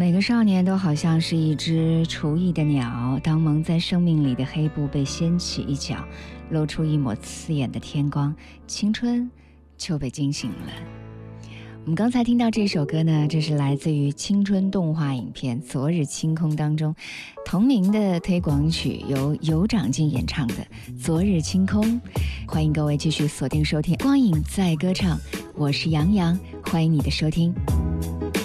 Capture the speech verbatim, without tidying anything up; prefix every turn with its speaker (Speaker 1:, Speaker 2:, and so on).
Speaker 1: 每个少年都好像是一只雏翼的鸟，当蒙在生命里的黑布被掀起一角，露出一抹刺眼的天光，青春就被惊醒了。我们刚才听到这首歌呢，这是来自于青春动画影片《昨日清空》当中同名的推广曲，由有长进演唱的《昨日清空》。欢迎各位继续锁定收听光影在歌唱，我是杨洋，欢迎你的收听。